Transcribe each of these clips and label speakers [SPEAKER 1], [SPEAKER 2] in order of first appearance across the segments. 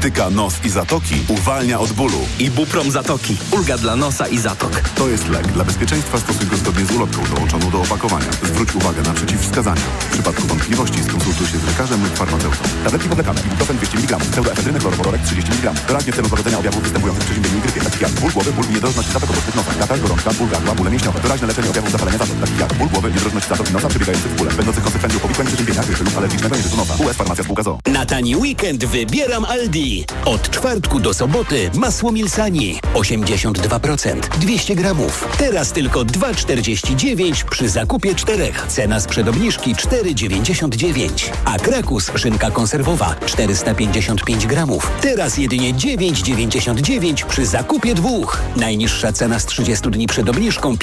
[SPEAKER 1] Tyka nos i zatoki uwalnia od bólu.
[SPEAKER 2] Ibuprom Zatoki. Ulga dla nosa i zatok.
[SPEAKER 1] To jest lek. Dla bezpieczeństwa stosuj go zgodnie z ulotką dołączoną do opakowania. Zwróć uwagę na przeciwwskazania. W przypadku wątpliwości skonsultuj się z lekarzem lub farmaceutą. Tabletki powlekane. Ibuprofen 200 mg. Pseudoefedrynę chlorowodorek 30 mg. Doraźnie w celu złagodzenia objawów występujących przy ziębieniu i grypie. Takich jak ból głowy, ból i niedrożność zatok odrostnych nosa. Katar, gorączka, ból gardła, bóle mięśniowe. Doraźne leczenie objawów zapalenia zatok. Takich jak ból głowy, niedrożność zatok i nosa przebiegających w bóle. Będących konsekwencją powikłań przeziębienia, grypy lub alergicznego nieżytu nosa. US Farmacja Spółka ZOO.
[SPEAKER 3] Na tani weekend wybieram Aldi. Od czwartku do soboty masło Milsani 82%, 200 gramów. Teraz tylko 2,49 przy zakupie 4. Cena sprzed obniżki 4,99. A Krakus szynka konserwowa 455 gramów. Teraz jedynie 9,99 przy zakupie 2. Najniższa cena z 30 dni przed obniżką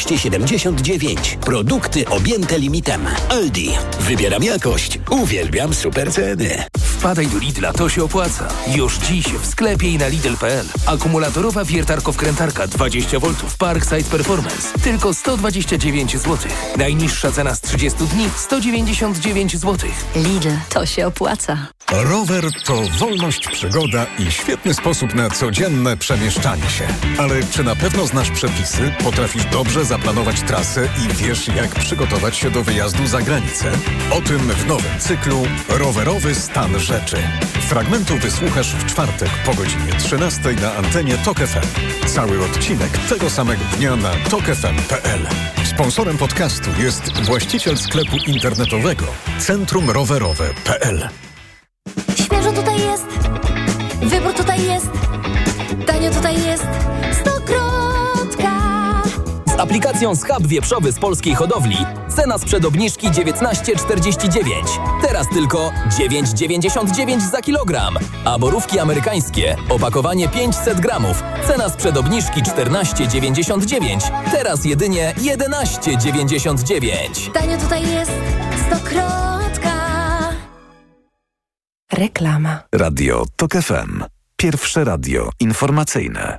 [SPEAKER 3] 15,79. Produkty objęte limitem. Aldi. Wybieram jakość. Uwielbiam super ceny.
[SPEAKER 4] Wpadaj do Lidla, to się opłaca. Już dziś w sklepie i na Lidl.pl. Akumulatorowa wiertarko-wkrętarka 20V Parkside Performance. Tylko 129 zł. Najniższa cena z 30 dni 199 zł.
[SPEAKER 5] Lidl, to się opłaca.
[SPEAKER 6] Rower to wolność, przygoda i świetny sposób na codzienne przemieszczanie się. Ale czy na pewno znasz przepisy, potrafisz dobrze zaplanować trasę i wiesz, jak przygotować się do wyjazdu za granicę? O tym w nowym cyklu Rowerowy stan rzeczy. Fragmentu wysłuchasz w czwartek po godzinie 13 na antenie TOK FM. Cały odcinek tego samego dnia na tokfm.pl. Sponsorem podcastu jest właściciel sklepu internetowego centrumrowerowe.pl.
[SPEAKER 7] Świeżo tutaj jest, wybór tutaj jest, tanio tutaj jest, Stokrotka.
[SPEAKER 2] Z aplikacją Schab Wieprzowy z polskiej hodowli cena sprzed obniżki 19,49. Teraz tylko 9,99 za kilogram. A borówki amerykańskie, opakowanie 500 gramów. Cena sprzed obniżki 14,99. Teraz jedynie 11,99.
[SPEAKER 7] Tanio tutaj jest, Stokrotka.
[SPEAKER 5] Reklama.
[SPEAKER 8] Radio TOK FM. Pierwsze radio informacyjne.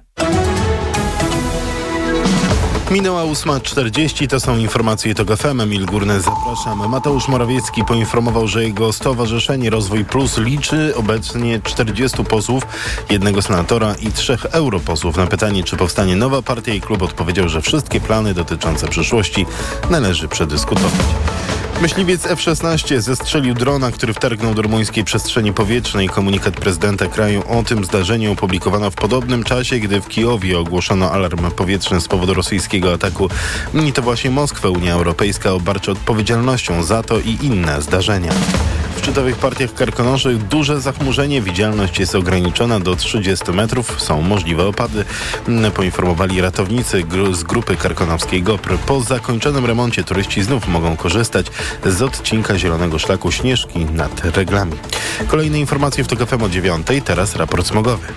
[SPEAKER 9] Minęła 8:40, to są informacje TOK FM. Emil Górny, zapraszam. Mateusz Morawiecki poinformował, że jego stowarzyszenie Rozwój Plus liczy obecnie 40 posłów, 1 senatora i 3 europosłów. Na pytanie, czy powstanie nowa partia i klub, odpowiedział, że wszystkie plany dotyczące przyszłości należy przedyskutować. Myśliwiec F-16 zestrzelił drona, który wtargnął do rumuńskiej przestrzeni powietrznej. Komunikat prezydenta kraju o tym zdarzeniu opublikowano w podobnym czasie, gdy w Kijowie ogłoszono alarm powietrzny z powodu rosyjskiego ataku. I to właśnie Moskwę Unia Europejska obarcza odpowiedzialnością za to i inne zdarzenia. W szczytowych partiach karkonoszych duże zachmurzenie, widzialność jest ograniczona do 30 metrów, są możliwe opady, poinformowali ratownicy z grupy karkonoskiej GOPR. Po zakończonym remoncie turyści znów mogą korzystać z odcinka zielonego szlaku Śnieżki nad Reglami. Kolejne informacje w TOK FM o 9:00, teraz raport smogowy.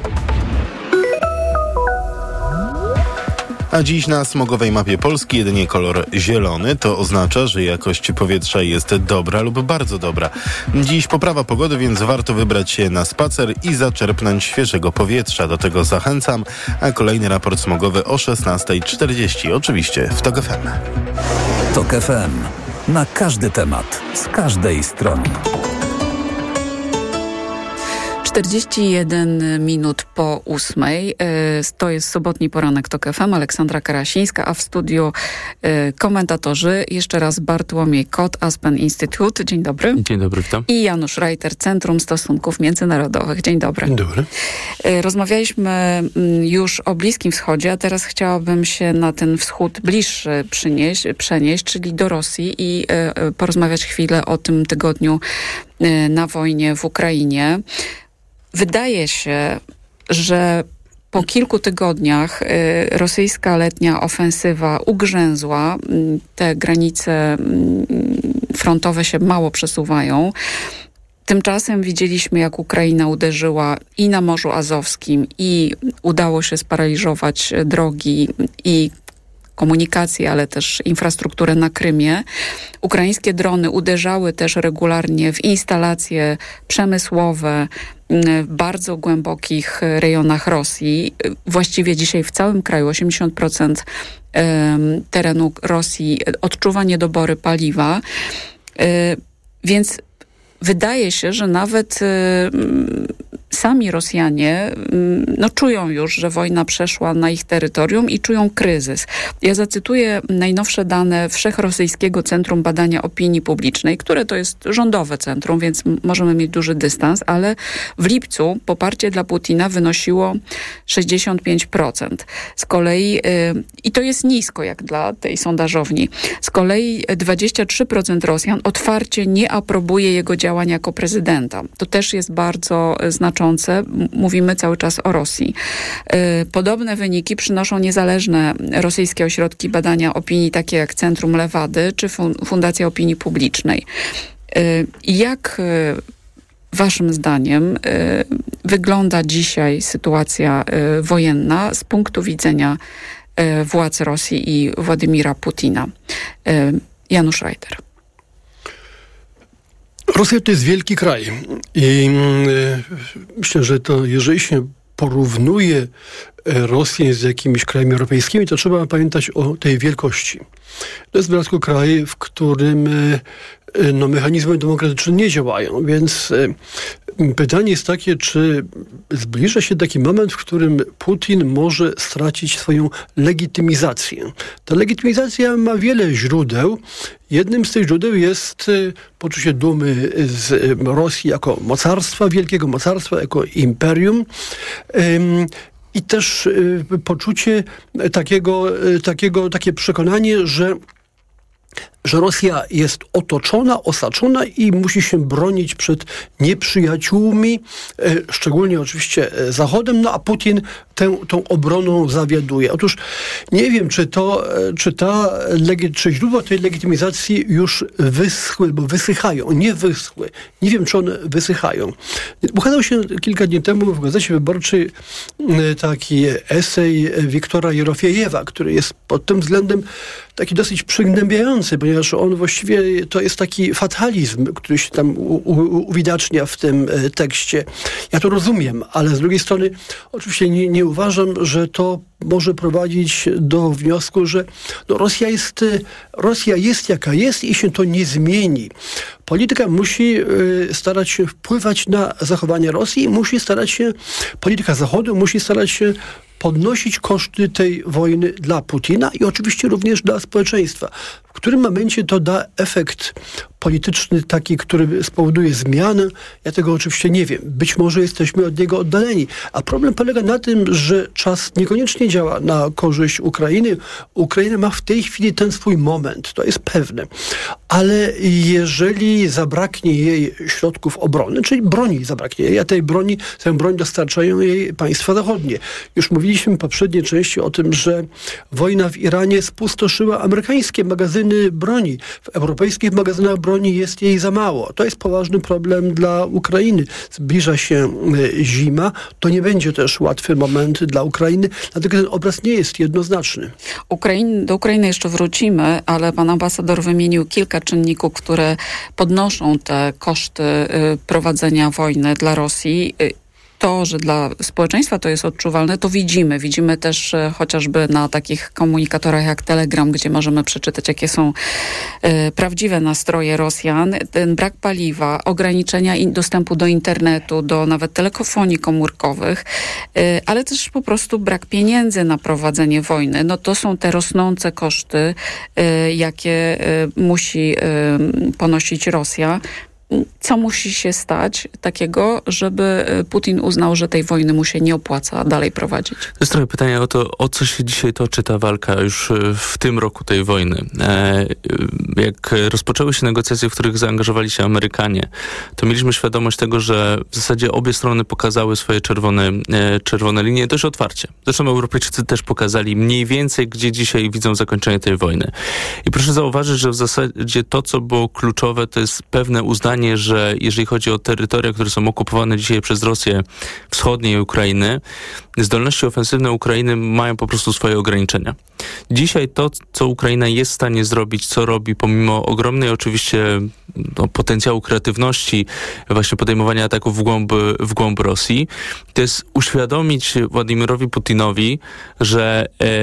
[SPEAKER 9] A dziś na smogowej mapie Polski jedynie kolor zielony. To oznacza, że jakość powietrza jest dobra lub bardzo dobra. Dziś poprawa pogody, więc warto wybrać się na spacer i zaczerpnąć świeżego powietrza. Do tego zachęcam. A kolejny raport smogowy o 16:40. Oczywiście w TOK FM.
[SPEAKER 8] TOK FM. Na każdy temat, z każdej strony.
[SPEAKER 10] 41 minut po 8:00. To jest sobotni poranek TOK FM. Aleksandra Karasińska, a w studiu komentatorzy. Jeszcze raz Bartłomiej Kot, Aspen Institute. Dzień dobry.
[SPEAKER 11] Dzień dobry, witam.
[SPEAKER 10] I Janusz Reiter, Centrum Stosunków Międzynarodowych. Dzień dobry.
[SPEAKER 11] Dzień dobry.
[SPEAKER 10] Rozmawialiśmy już o Bliskim Wschodzie, a teraz chciałabym się na ten wschód bliższy przenieść, czyli do Rosji i porozmawiać chwilę o tym tygodniu na wojnie w Ukrainie. Wydaje się, że po kilku tygodniach rosyjska letnia ofensywa ugrzęzła. Te granice frontowe się mało przesuwają. Tymczasem widzieliśmy, jak Ukraina uderzyła i na Morzu Azowskim i udało się sparaliżować drogi i komunikację, ale też infrastrukturę na Krymie. Ukraińskie drony uderzały też regularnie w instalacje przemysłowe w bardzo głębokich rejonach Rosji. Właściwie dzisiaj w całym kraju 80% terenu Rosji odczuwa niedobory paliwa. Więc wydaje się, że nawet sami Rosjanie czują już, że wojna przeszła na ich terytorium i czują kryzys. Ja zacytuję najnowsze dane Wszechrosyjskiego Centrum Badania Opinii Publicznej, które to jest rządowe centrum, więc możemy mieć duży dystans, ale w lipcu poparcie dla Putina wynosiło 65%. Z kolei, i to jest nisko jak dla tej sondażowni, z kolei 23% Rosjan otwarcie nie aprobuje jego działań jako prezydenta. To też jest bardzo znaczące. Mówimy cały czas o Rosji. Podobne wyniki przynoszą niezależne rosyjskie ośrodki badania opinii, takie jak Centrum Lewady czy Fundacja Opinii Publicznej. Jak waszym zdaniem wygląda dzisiaj sytuacja wojenna z punktu widzenia władz Rosji i Władimira Putina? Janusz Reiter.
[SPEAKER 11] Rosja to jest wielki kraj i myślę, że to jeżeli się porównuje Rosję z jakimiś krajami europejskimi, to trzeba pamiętać o tej wielkości. To jest w dodatku kraj, w którym mechanizmy demokratyczne nie działają, więc pytanie jest takie, czy zbliża się taki moment, w którym Putin może stracić swoją legitymizację. Ta legitymizacja ma wiele źródeł. Jednym z tych źródeł jest poczucie dumy z Rosji jako mocarstwa, wielkiego mocarstwa, jako imperium. I też poczucie takie przekonanie, że Rosja jest otoczona, osaczona i musi się bronić przed nieprzyjaciółmi, szczególnie oczywiście Zachodem, a Putin tą obroną zawiaduje. Otóż nie wiem, czy źródła tej legitymizacji już wyschły, bo wysychają. Nie wyschły. Nie wiem, czy one wysychają. Ukazał się kilka dni temu w Gazecie Wyborczej taki esej Wiktora Jerofiejewa, który jest pod tym względem taki dosyć przygnębiający, ponieważ on właściwie to jest taki fatalizm, który się tam uwidacznia w tym tekście. Ja to rozumiem, ale z drugiej strony oczywiście nie uważam, że to może prowadzić do wniosku, że Rosja jest jaka jest i się to nie zmieni. Polityka musi starać się wpływać na zachowanie Rosji, polityka Zachodu musi starać się podnosić koszty tej wojny dla Putina i oczywiście również dla społeczeństwa. W którym momencie to da efekt polityczny taki, który spowoduje zmianę, ja tego oczywiście nie wiem. Być może jesteśmy od niego oddaleni. A problem polega na tym, że czas niekoniecznie działa na korzyść Ukrainy. Ukraina ma w tej chwili ten swój moment, to jest pewne. Ale jeżeli zabraknie jej środków obrony, czyli broni zabraknie jej, a tę broń dostarczają jej państwa zachodnie. Już mówiliśmy w poprzedniej części o tym, że wojna w Iranie spustoszyła amerykańskie magazyny broni. W europejskich magazynach broni jest jej za mało. To jest poważny problem dla Ukrainy. Zbliża się zima. To nie będzie też łatwy moment dla Ukrainy, dlatego ten obraz nie jest jednoznaczny.
[SPEAKER 10] Do Ukrainy jeszcze wrócimy, ale pan ambasador wymienił kilka czynników, które podnoszą te koszty prowadzenia wojny dla Rosji. To, że dla społeczeństwa to jest odczuwalne, to widzimy. Widzimy też chociażby na takich komunikatorach jak Telegram, gdzie możemy przeczytać, jakie są prawdziwe nastroje Rosjan. Ten brak paliwa, ograniczenia dostępu do internetu, do nawet telefonii komórkowych, ale też po prostu brak pieniędzy na prowadzenie wojny. No to są te rosnące koszty, jakie musi ponosić Rosja. Co musi się stać takiego, żeby Putin uznał, że tej wojny mu się nie opłaca dalej prowadzić?
[SPEAKER 12] To jest trochę pytanie o to, o co się dzisiaj toczy ta walka już w tym roku tej wojny. Jak rozpoczęły się negocjacje, w których zaangażowali się Amerykanie, to mieliśmy świadomość tego, że w zasadzie obie strony pokazały swoje czerwone linie dość otwarcie. Zresztą Europejczycy też pokazali mniej więcej, gdzie dzisiaj widzą zakończenie tej wojny. I proszę zauważyć, że w zasadzie to, co było kluczowe, to jest pewne uznanie, że jeżeli chodzi o terytoria, które są okupowane dzisiaj przez Rosję wschodniej Ukrainy, zdolności ofensywne Ukrainy mają po prostu swoje ograniczenia. Dzisiaj to, co Ukraina jest w stanie zrobić, co robi, pomimo ogromnej oczywiście potencjału kreatywności, właśnie podejmowania ataków w głąb Rosji, to jest uświadomić Władimirowi Putinowi, że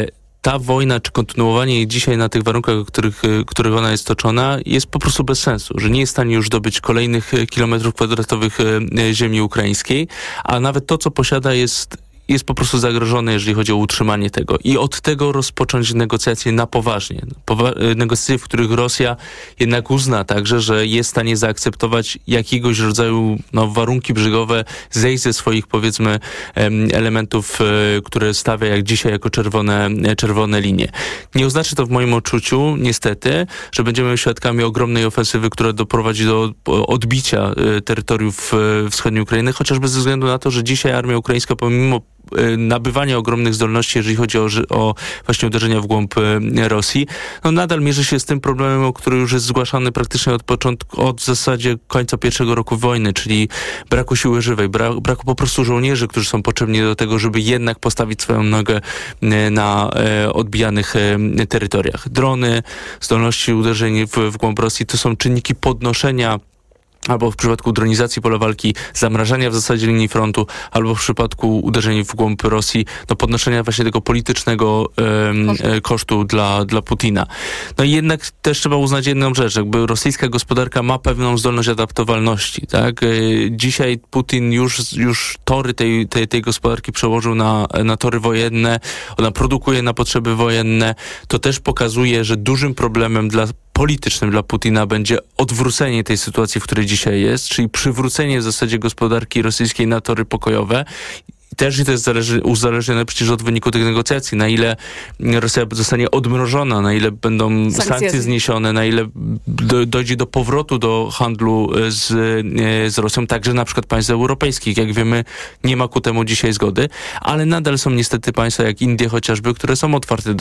[SPEAKER 12] ta wojna, czy kontynuowanie jej dzisiaj na tych warunkach, których ona jest toczona, jest po prostu bez sensu, że nie jest w stanie już zdobyć kolejnych kilometrów kwadratowych ziemi ukraińskiej, a nawet to, co posiada, jest po prostu zagrożone, jeżeli chodzi o utrzymanie tego. I od tego rozpocząć negocjacje na poważnie. Negocjacje, w których Rosja jednak uzna także, że jest w stanie zaakceptować jakiegoś rodzaju warunki brzegowe, zejść ze swoich, powiedzmy, elementów, które stawia jak dzisiaj jako czerwone linie. Nie oznacza to w moim odczuciu, niestety, że będziemy świadkami ogromnej ofensywy, która doprowadzi do odbicia terytoriów wschodniej Ukrainy, chociażby ze względu na to, że dzisiaj armia ukraińska, pomimo nabywania ogromnych zdolności, jeżeli chodzi o właśnie uderzenia w głąb Rosji, nadal mierzy się z tym problemem, który już jest zgłaszany praktycznie od w zasadzie końca pierwszego roku wojny, czyli braku siły żywej, braku po prostu żołnierzy, którzy są potrzebni do tego, żeby jednak postawić swoją nogę na odbijanych terytoriach. Drony, zdolności uderzeń w głąb Rosji to są czynniki podnoszenia albo w przypadku dronizacji pola walki, zamrażania w zasadzie linii frontu, albo w przypadku uderzeń w głąb Rosji, podnoszenia właśnie tego politycznego kosztu dla Putina. No i jednak też trzeba uznać jedną rzecz, jakby rosyjska gospodarka ma pewną zdolność adaptowalności, tak? Dzisiaj Putin już tory tej gospodarki przełożył na tory wojenne, ona produkuje na potrzeby wojenne. To też pokazuje, że dużym problemem politycznym dla Putina będzie odwrócenie tej sytuacji, w której dzisiaj jest, czyli przywrócenie w zasadzie gospodarki rosyjskiej na tory pokojowe. Też to jest uzależnione przecież od wyniku tych negocjacji, na ile Rosja zostanie odmrożona, na ile będą sankcje zniesione, na ile dojdzie do powrotu do handlu z Rosją, także na przykład państw europejskich. Jak wiemy, nie ma ku temu dzisiaj zgody, ale nadal są niestety państwa jak Indie chociażby, które są otwarte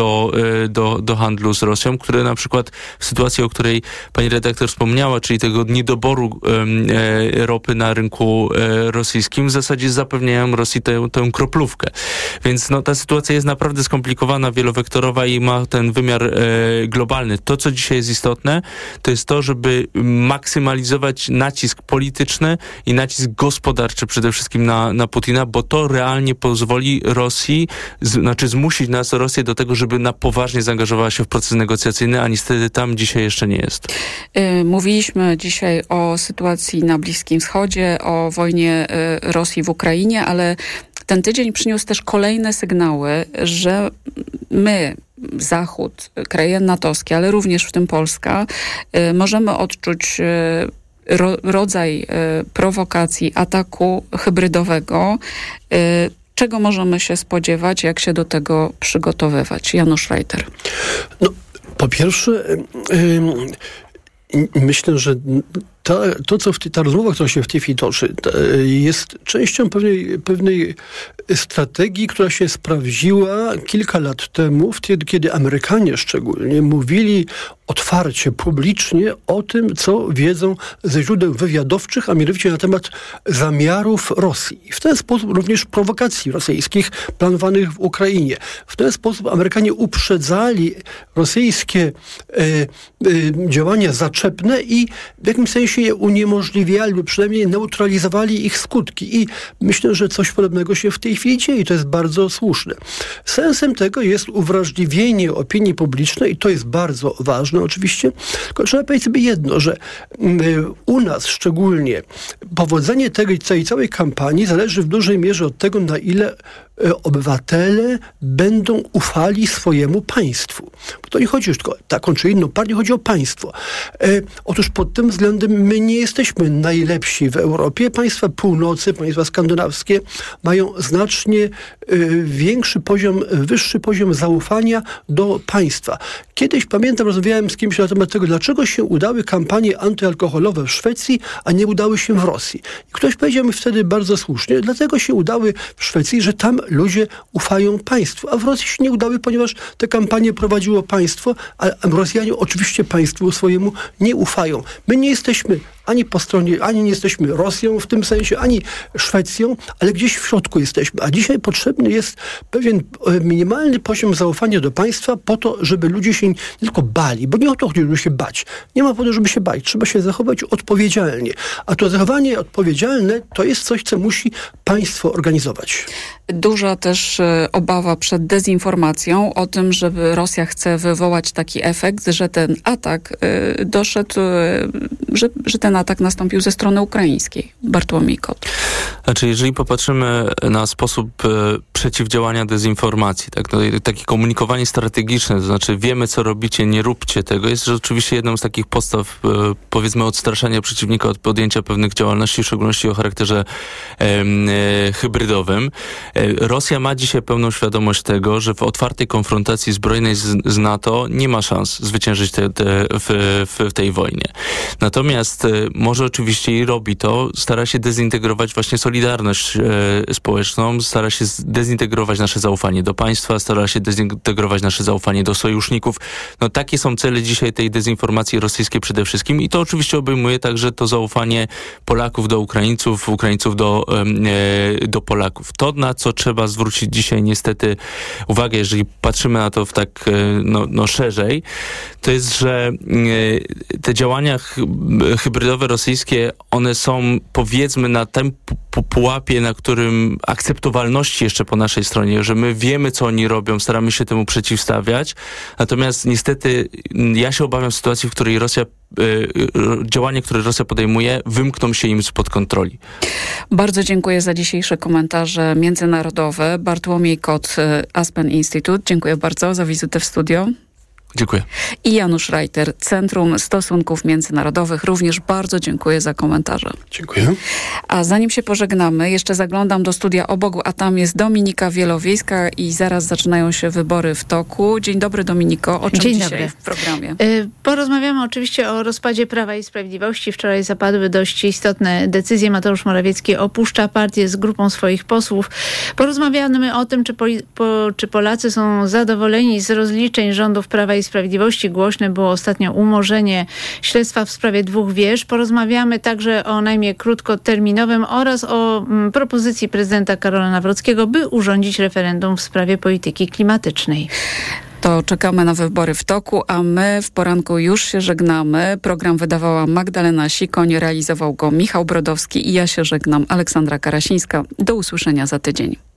[SPEAKER 12] do handlu z Rosją, które na przykład w sytuacji, o której pani redaktor wspomniała, czyli tego niedoboru ropy na rynku rosyjskim, w zasadzie zapewniają Rosji tę kroplówkę. Więc ta sytuacja jest naprawdę skomplikowana, wielowektorowa i ma ten wymiar globalny. To, co dzisiaj jest istotne, to jest to, żeby maksymalizować nacisk polityczny i nacisk gospodarczy przede wszystkim na Putina, bo to realnie pozwoli Rosji, zmusić Rosję do tego, żeby na poważnie zaangażowała się w proces negocjacyjny, a niestety tam dzisiaj jeszcze nie jest.
[SPEAKER 10] Mówiliśmy dzisiaj o sytuacji na Bliskim Wschodzie, o wojnie Rosji w Ukrainie, ale ten tydzień przyniósł też kolejne sygnały, że my, Zachód, kraje natowskie, ale również w tym Polska, możemy odczuć rodzaj prowokacji, ataku hybrydowego. Czego możemy się spodziewać, jak się do tego przygotowywać? Janusz Reiter.
[SPEAKER 11] Po pierwsze, myślę, że ta rozmowa, która się w tej chwili toczy, jest częścią pewnej strategii, która się sprawdziła kilka lat temu, wtedy, kiedy Amerykanie szczególnie mówili otwarcie, publicznie o tym, co wiedzą ze źródeł wywiadowczych, a mianowicie na temat zamiarów Rosji. W ten sposób również prowokacji rosyjskich planowanych w Ukrainie. W ten sposób Amerykanie uprzedzali rosyjskie działania zaczepne i w jakimś sensie je uniemożliwiali, lub przynajmniej neutralizowali ich skutki. I myślę, że coś podobnego się w tej chwili dzieje i to jest bardzo słuszne. Sensem tego jest uwrażliwienie opinii publicznej i to jest bardzo ważne oczywiście. Tylko trzeba powiedzieć sobie jedno, że u nas szczególnie powodzenie tej całej kampanii zależy w dużej mierze od tego, na ile obywatele będą ufali swojemu państwu. Bo to nie chodzi już tylko o taką czy inną partię, chodzi o państwo. Otóż pod tym względem my nie jesteśmy najlepsi w Europie. Państwa północy, państwa skandynawskie mają znacznie wyższy poziom zaufania do państwa. Kiedyś, pamiętam, rozmawiałem z kimś na temat tego, dlaczego się udały kampanie antyalkoholowe w Szwecji, a nie udały się w Rosji. I ktoś powiedział mi wtedy bardzo słusznie, dlatego się udały w Szwecji, że tam ludzie ufają państwu, a w Rosji się nie udały, ponieważ te kampanie prowadziło państwo, a Rosjanie oczywiście państwu swojemu nie ufają. My nie jesteśmy ani po stronie, ani nie jesteśmy Rosją w tym sensie, ani Szwecją, ale gdzieś w środku jesteśmy. A dzisiaj potrzebny jest pewien minimalny poziom zaufania do państwa po to, żeby ludzie się nie tylko bali, bo nie o to chodzi, żeby się bać. Nie ma powodu, żeby się bać. Trzeba się zachować odpowiedzialnie. A to zachowanie odpowiedzialne to jest coś, co musi państwo organizować.
[SPEAKER 10] Duża też obawa przed dezinformacją o tym, żeby Rosja chce wywołać taki efekt, że ten atak doszedł, że ten atak nastąpił ze strony ukraińskiej. Bartłomiej Kot.
[SPEAKER 12] Znaczy, jeżeli popatrzymy na sposób przeciwdziałania dezinformacji, tak, no, takie komunikowanie strategiczne, to znaczy wiemy, co robicie, nie róbcie tego, jest rzeczywiście jedną z takich podstaw, powiedzmy, odstraszania przeciwnika od podjęcia pewnych działalności, w szczególności o charakterze hybrydowym. Rosja ma dzisiaj pełną świadomość tego, że w otwartej konfrontacji zbrojnej z NATO nie ma szans zwyciężyć w tej wojnie. Natomiast może oczywiście i robi to, stara się dezintegrować właśnie solidarność społeczną, stara się dezintegrować nasze zaufanie do państwa, stara się dezintegrować nasze zaufanie do sojuszników. No takie są cele dzisiaj tej dezinformacji rosyjskiej przede wszystkim i to oczywiście obejmuje także to zaufanie Polaków do Ukraińców, Ukraińców do Polaków. To, na co trzeba zwrócić dzisiaj niestety uwagę, jeżeli patrzymy na to w tak szerzej, to jest, że te działania hybrydowe rosyjskie, one są, powiedzmy, na tym pułapie, na którym akceptowalności jeszcze po naszej stronie, że my wiemy, co oni robią, staramy się temu przeciwstawiać. Natomiast niestety ja się obawiam sytuacji, w której działania, które Rosja podejmuje, wymkną się im spod kontroli.
[SPEAKER 10] Bardzo dziękuję za dzisiejsze komentarze międzynarodowe. Bartłomiej Kot, Aspen Institute. Dziękuję bardzo za wizytę w studio.
[SPEAKER 12] Dziękuję.
[SPEAKER 10] I Janusz Reiter, Centrum Stosunków Międzynarodowych. Również bardzo dziękuję za komentarze.
[SPEAKER 11] Dziękuję.
[SPEAKER 10] A zanim się pożegnamy, jeszcze zaglądam do studia obok, a tam jest Dominika Wielowiejska i zaraz zaczynają się wybory w toku. Dzień dobry, Dominiko. O czym dzisiaj w programie?
[SPEAKER 13] Porozmawiamy oczywiście o rozpadzie Prawa i Sprawiedliwości. Wczoraj zapadły dość istotne decyzje. Mateusz Morawiecki opuszcza partię z grupą swoich posłów. Porozmawiamy o tym, czy Polacy są zadowoleni z rozliczeń rządów Prawa i Sprawiedliwości. Głośne było ostatnio umorzenie śledztwa w sprawie 2 wież. Porozmawiamy także o najmie krótkoterminowym oraz o propozycji prezydenta Karola Nawrockiego, by urządzić referendum w sprawie polityki klimatycznej.
[SPEAKER 10] To czekamy na wybory w toku, a my w poranku już się żegnamy. Program wydawała Magdalena Sikoń, realizował go Michał Brodowski i ja się żegnam, Aleksandra Karasińska. Do usłyszenia za tydzień.